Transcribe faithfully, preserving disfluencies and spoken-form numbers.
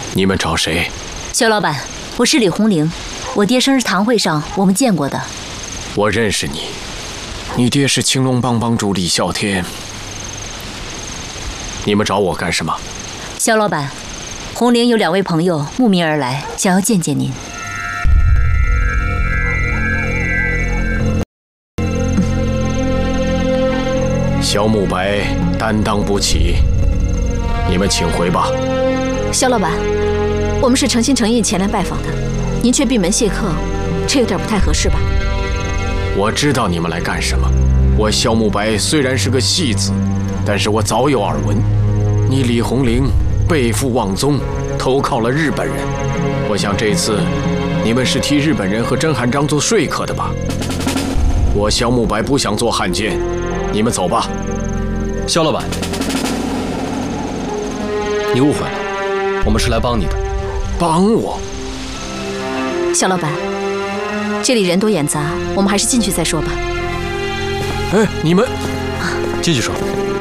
你们找谁？ 肖老板，我是李红玲，我爹生日堂会上我们见过的。 我认识你，你爹是青龙帮帮主李啸天。你们找我干什么？ 肖老板，红玲有两位朋友慕名而来，想要见见您。 萧慕白担当不起，你们请回吧。 肖老板，我们是诚心诚意前来拜访的，您却闭门谢客，这有点不太合适吧？ 我知道你们来干什么。我萧慕白虽然是个戏子，但是我早有耳闻，你李红玲背负妄宗，投靠了日本人。我想这次你们是替日本人和甄汉章做说客的吧？我萧慕白不想做汉奸，你们走吧。 肖老板，你误会了，我们是来帮你的。 帮我？ 肖老板，这里人多眼杂，我们还是进去再说吧。 哎，你们进去说。